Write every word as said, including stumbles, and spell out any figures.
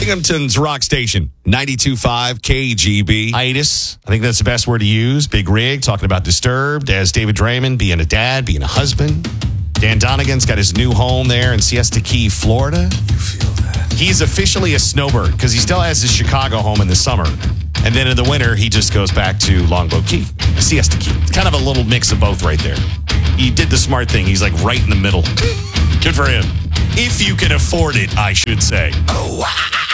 Binghamton's rock station, ninety-two point five K G B. Hiatus. I think that's the best word to use. Big Rig talking about Disturbed as David Draymond being a dad, being a husband. Dan Donegan's got his new home there in Siesta Key, Florida. You feel that? He's officially a snowbird because he still has his Chicago home in the summer. And then in the winter, he just goes back to Longboat Key, Siesta Key. It's kind of a little mix of both right there. He did the smart thing. He's like right in the middle. Good for him. If you can afford it, I should say. Oh, wow.